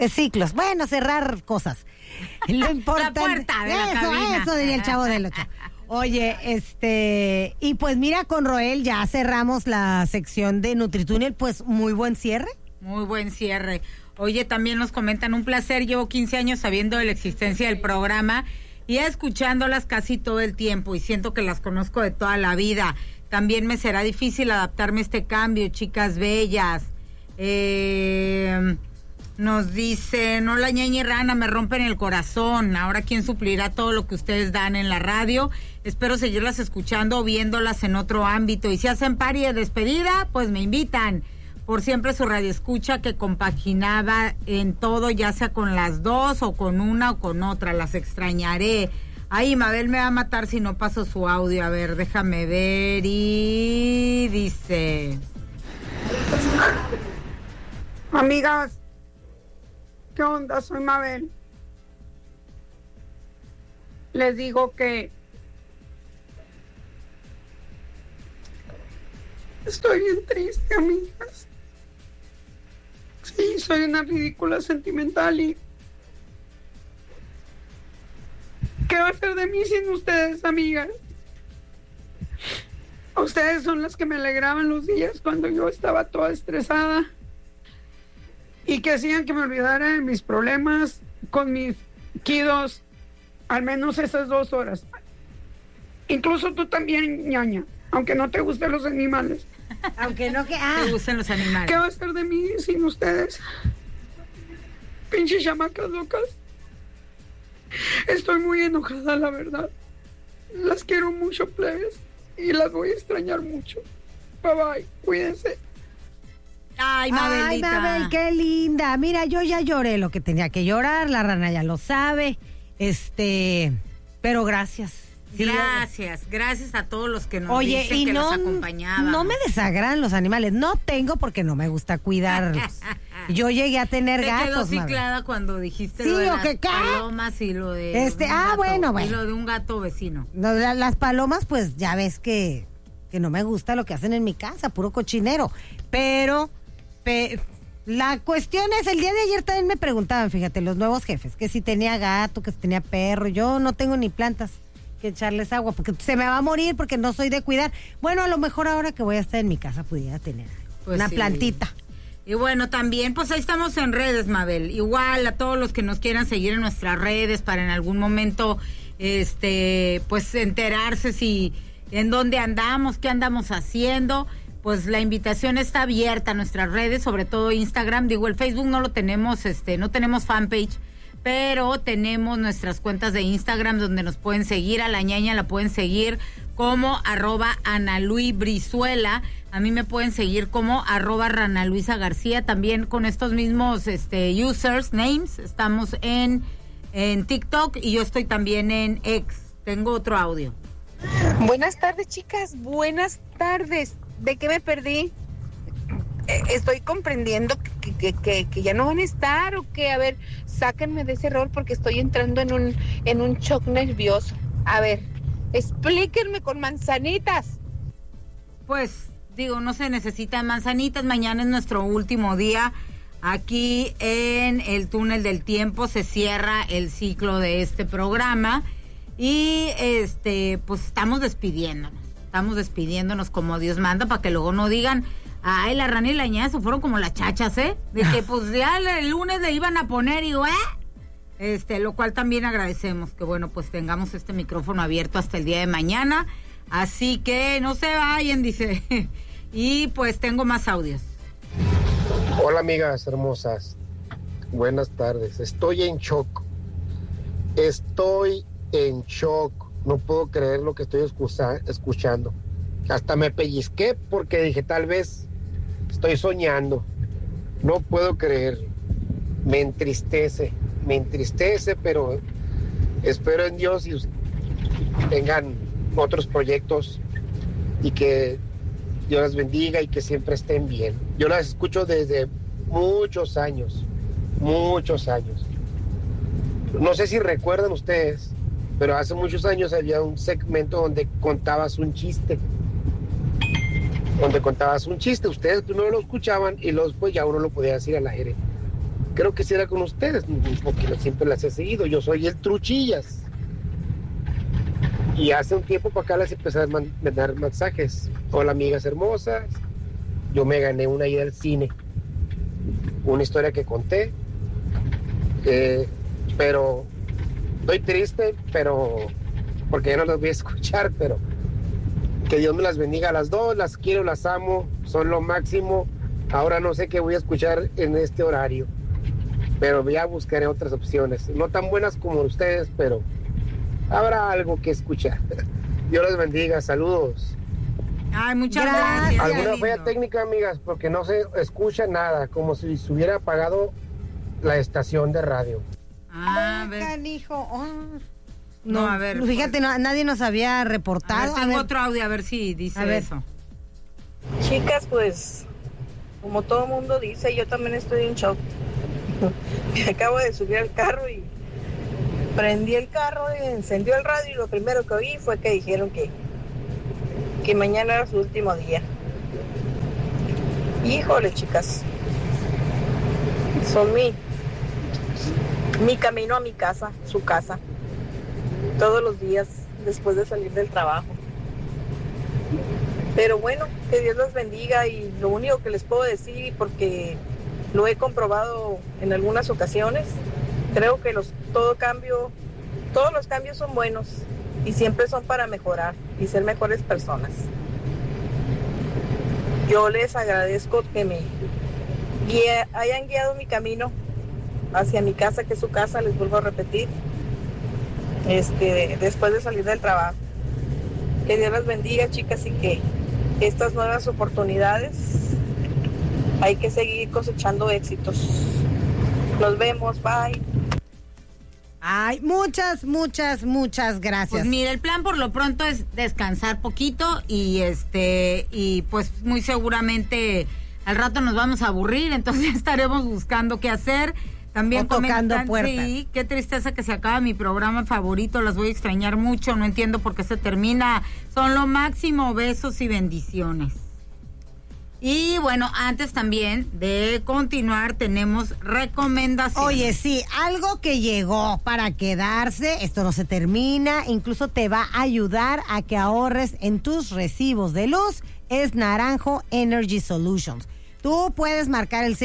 ciclos. Bueno, cerrar cosas. Lo importante. La puerta de la cabina. Eso diría el Chavo del Ocho. Oye, y pues mira, con Roel ya cerramos la sección de NutriTúnel, pues muy buen cierre. Muy buen cierre. Oye, también nos comentan, un placer, llevo 15 años sabiendo de la existencia del programa y escuchándolas casi todo el tiempo y siento que las conozco de toda la vida. También me será difícil adaptarme a este cambio, chicas bellas. Nos dicen, hola Ñaña y Rana, me rompen el corazón. Ahora, ¿quién suplirá todo lo que ustedes dan en la radio? Espero seguirlas escuchando o viéndolas en otro ámbito. Y si hacen party de despedida, pues me invitan. Por siempre su radioescucha que compaginaba en todo, ya sea con las dos o con una o con otra. Las extrañaré. Ay, Mabel me va a matar si no paso su audio. A ver, déjame ver. Y dice... Amigas, ¿qué onda? Soy Mabel. Les digo que estoy bien triste, amigas. Sí, soy una ridícula sentimental y ¿qué va a ser de mí sin ustedes, amigas? Ustedes son las que me alegraban los días cuando yo estaba toda estresada y que hacían que me olvidara de mis problemas con mis kiddos, al menos esas 2 horas. Incluso tú también, Ñaña, aunque no te gusten los animales. Aunque no que... te gusten los animales. ¿Qué va a ser de mí sin ustedes? Pinches chamacas locas. Estoy muy enojada, la verdad. Las quiero mucho, plebes, y las voy a extrañar mucho. Bye bye, cuídense. Ay, Mabelita. Ay, Mabel, qué linda. Mira, yo ya lloré lo que tenía que llorar, la Rana ya lo sabe. Pero gracias. Sí, gracias a todos los que nos dicen que los acompañaban. No me desagradan los animales, no tengo porque no me gusta cuidarlos. Yo llegué a tener gatos. Te quedó ciclada cuando dijiste sí, lo de las ¿qué? palomas y lo de bueno. Y lo de un gato vecino. No, las palomas, pues ya ves que no me gusta lo que hacen en mi casa, puro cochinero. Pero la cuestión es, el día de ayer también me preguntaban, fíjate, los nuevos jefes, que si tenía gato, que si tenía perro. Yo no tengo ni plantas que echarles agua, porque se me va a morir porque no soy de cuidar. Bueno, a lo mejor ahora que voy a estar en mi casa pudiera tener una plantita. Y bueno, también, pues ahí estamos en redes, Mabel. Igual a todos los que nos quieran seguir en nuestras redes para en algún momento, pues enterarse si en dónde andamos, qué andamos haciendo. Pues la invitación está abierta a nuestras redes, sobre todo Instagram. Digo, el Facebook no lo tenemos, no tenemos fanpage, pero tenemos nuestras cuentas de Instagram donde nos pueden seguir. A la Ñaña la pueden seguir como @AnaLuiBrizuela. A mí me pueden seguir como @RanaLuisaGarcía. También con estos mismos users, names, estamos en TikTok y yo estoy también en X. Tengo otro audio. Buenas tardes, chicas. Buenas tardes. ¿De qué me perdí? Estoy comprendiendo que ya no van a estar o que, a ver, sáquenme de ese rol porque estoy entrando en un shock nervioso. A ver, explíquenme con manzanitas. Pues, digo, no se necesitan manzanitas. Mañana es nuestro último día aquí en el túnel del tiempo. Se cierra el ciclo de este programa y pues estamos despidiéndonos como Dios manda, para que luego no digan, ay, la Rana y la Ñaña se fueron como las chachas, de que pues ya el lunes le iban a poner y lo cual también agradecemos que bueno, pues tengamos este micrófono abierto hasta el día de mañana, así que no se vayan, dice. Y pues tengo más audios. Hola amigas hermosas, buenas tardes. Estoy en shock, no puedo creer lo que estoy escuchando. Hasta me pellizqué porque dije, tal vez estoy soñando. No puedo creer. Me entristece, pero espero en Dios y tengan otros proyectos y que Dios las bendiga y que siempre estén bien. Yo las escucho desde muchos años. No sé si recuerdan ustedes, pero hace muchos años había un segmento donde contabas un chiste. Ustedes primero lo escuchaban y luego pues ya uno lo podía decir al aire. creo que sí era con ustedes, porque siempre las he seguido. Yo soy el Truchillas. Y hace un tiempo para acá les empecé a mandar mensajes. Hola, amigas hermosas. Yo me gané una ida al cine. Una historia que conté. Pero estoy triste, pero porque ya no las voy a escuchar, pero que Dios me las bendiga a las dos. Las quiero, las amo, son lo máximo. Ahora no sé qué voy a escuchar en este horario, pero ya buscaré otras opciones. No tan buenas como ustedes, pero habrá algo que escuchar. Dios les bendiga, saludos. Ay, muchas gracias. Alguna falla técnica, amigas, porque no se escucha nada, como si se hubiera apagado la estación de radio. A ver. Canijo. Oh. No, a ver. Fíjate, nadie nos había reportado. Tengo otro audio, a ver si dice eso. Chicas, pues, como todo mundo dice, yo también estoy en shock. Me acabo de subir al carro y prendí el carro y encendió el radio y lo primero que oí fue que dijeron que mañana era su último día. Híjole, chicas, son mi camino a mi casa, su casa, todos los días después de salir del trabajo. Pero bueno, que Dios los bendiga, y lo único que les puedo decir, porque lo he comprobado en algunas ocasiones, creo que todos los cambios son buenos y siempre son para mejorar y ser mejores personas. Yo les agradezco que me hayan guiado mi camino hacia mi casa, que es su casa, les vuelvo a repetir, después de salir del trabajo. Que Dios las bendiga, chicas, y que estas nuevas oportunidades hay que seguir cosechando éxitos. Nos vemos, bye. Ay, muchas gracias. Pues mira, el plan por lo pronto es descansar poquito y y pues muy seguramente al rato nos vamos a aburrir, entonces estaremos buscando qué hacer. También tocando puertas. Sí, qué tristeza que se acaba mi programa favorito, las voy a extrañar mucho, no entiendo por qué se termina. Son lo máximo, besos y bendiciones. Y bueno, antes también de continuar tenemos recomendaciones. Oye, sí, algo que llegó para quedarse, esto no se termina, incluso te va a ayudar a que ahorres en tus recibos de luz, es Naranjo Energy Solutions. Tú puedes marcar el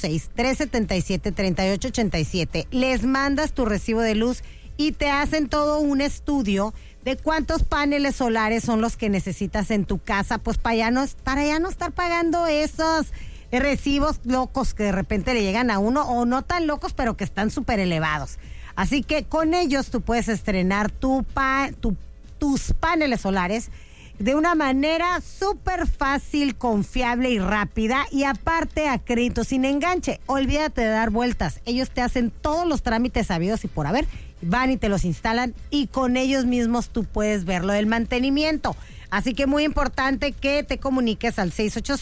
686-377-3887, les mandas tu recibo de luz y te hacen todo un estudio de cuántos paneles solares son los que necesitas en tu casa, pues para ya no estar pagando esos recibos locos que de repente le llegan a uno, o no tan locos, pero que están súper elevados. Así que con ellos tú puedes estrenar tus paneles solares de una manera súper fácil, confiable y rápida, y aparte a crédito sin enganche. Olvídate de dar vueltas, ellos te hacen todos los trámites sabidos y por haber, van y te los instalan, y con ellos mismos tú puedes ver lo del mantenimiento. Así que muy importante que te comuniques al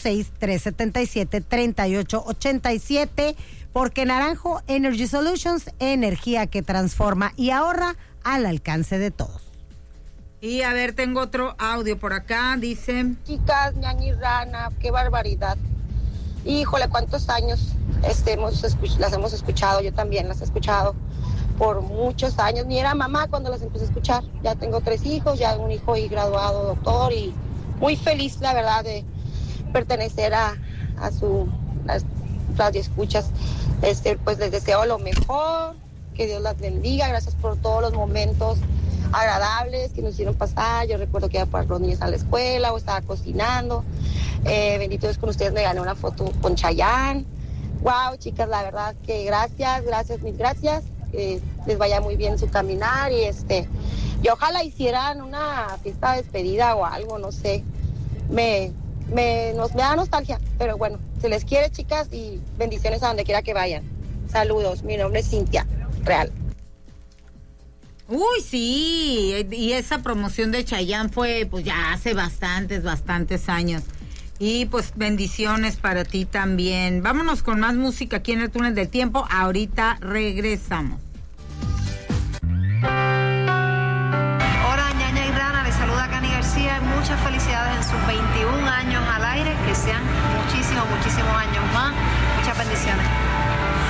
686-377-3887, porque Naranjo Energy Solutions, energía que transforma y ahorra al alcance de todos. Y a ver, tengo otro audio por acá, dice... Chicas, ñañi rana, qué barbaridad. Híjole, cuántos años las hemos escuchado, yo también las he escuchado por muchos años. Ni era mamá cuando las empecé a escuchar. Ya tengo 3 hijos, ya un hijo y graduado doctor, y muy feliz, la verdad, de pertenecer a las radioescuchas. Pues les deseo lo mejor, que Dios las bendiga, gracias por todos los momentos agradables que nos hicieron pasar. Yo recuerdo que iba por los niños a la escuela o estaba cocinando. Bendito Dios, con ustedes me gané una foto con Chayanne. Wow, chicas, la verdad que gracias, mil gracias. Les vaya muy bien su caminar, y ojalá hicieran una fiesta de despedida o algo, no sé. Me da nostalgia, pero bueno, se les quiere, chicas, y bendiciones a donde quiera que vayan. Saludos, mi nombre es Cintia Real. Uy, sí, y esa promoción de Chayanne fue pues ya hace bastantes años. Y pues bendiciones para ti también. Vámonos con más música aquí en el Túnel del Tiempo. Ahorita regresamos. Hola, ñaña y rana, les saluda Cani García. Muchas felicidades en sus 21 años al aire. Que sean muchísimos años más. Muchas bendiciones.